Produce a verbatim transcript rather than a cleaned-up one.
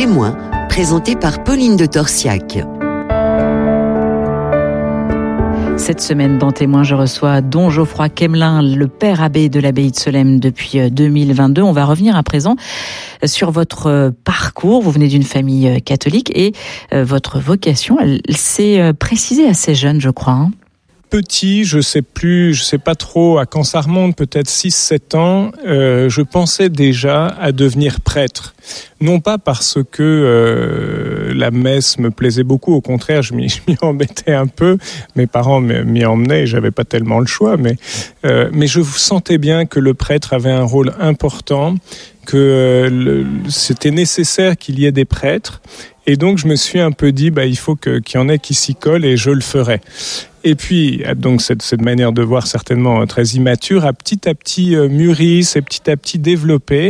Témoin, présenté par Pauline de Torsiac. Cette semaine, dans Témoin, je reçois Don Geoffroy Quemelin, le père abbé de l'abbaye de Solesmes depuis deux mille vingt-deux. On va revenir à présent sur votre parcours. Vous venez d'une famille catholique et votre vocation, elle s'est précisée assez jeune, je crois. Hein. Petit, je sais plus, je sais pas trop à quand ça remonte, peut-être six sept ans, euh, je pensais déjà à devenir prêtre. Non pas parce que euh, la messe me plaisait beaucoup, au contraire, je m'y, je m'y embêtais un peu. Mes parents m'y emmenaient et j'avais pas tellement le choix, mais, euh, mais je sentais bien que le prêtre avait un rôle important, que euh, le, c'était nécessaire qu'il y ait des prêtres. Et donc, je me suis un peu dit, bah, il faut que, qu'il y en ait qui s'y collent et je le ferai. Et puis, donc, cette, cette manière de voir certainement très immature a petit à petit mûri, s'est petit à petit développée.